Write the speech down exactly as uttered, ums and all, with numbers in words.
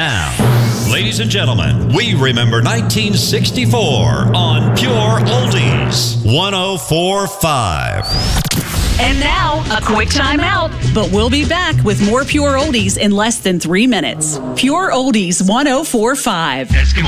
now, ladies and gentlemen, we remember nineteen sixty-four on Pure Oldies one oh four point five. And now, a quick time out. But we'll be back with more Pure Oldies in less than three minutes. Pure Oldies one oh four point five.